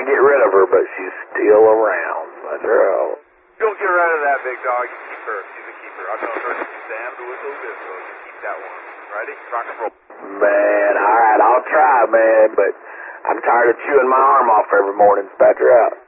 to get rid of her, but she's still around. Let her out. Don't get rid of that big dog. You keep her. She's a keeper. I'll tell her to Sam the whistle this, so you keep that one. Ready? Rock and roll. Man, all right, I'll try, man, but I'm tired of chewing my arm off every morning. Dispatcher out.